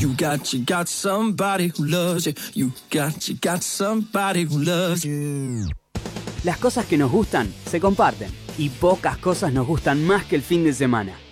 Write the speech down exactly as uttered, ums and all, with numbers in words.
You got, you got somebody who loves you. You got, you got somebody who loves you. Las cosas que nos gustan se comparten y pocas cosas nos gustan más que el fin de semana.